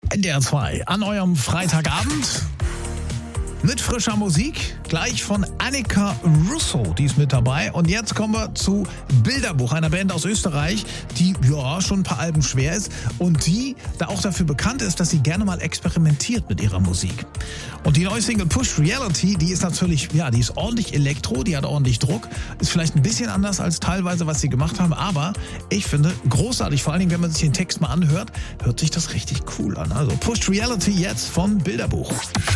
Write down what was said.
NDR 2 an eurem Freitagabend mit frischer Musik, gleich von Annika Russo, die ist mit dabei. Und jetzt kommen wir zu Bilderbuch, einer Band aus Österreich, die ja schon ein paar Alben schwer ist und die da auch dafür bekannt ist, dass sie gerne mal experimentiert mit ihrer Musik. Und die neue Single Push Reality, die ist natürlich, ja, die ist ordentlich Elektro, die hat ordentlich Druck, ist vielleicht ein bisschen anders als teilweise, was sie gemacht haben, aber ich finde großartig, vor allen Dingen, wenn man sich den Text mal anhört, hört sich das richtig cool an. Also Push Reality jetzt von Bilderbuch.